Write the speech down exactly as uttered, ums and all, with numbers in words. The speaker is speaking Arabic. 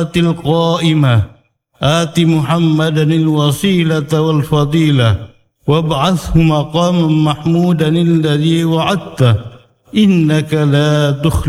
القائمة آت محمدا الوسيلة والفضيلة وابعثه مقاما محمودا الذي وعدته إنك لا تخلف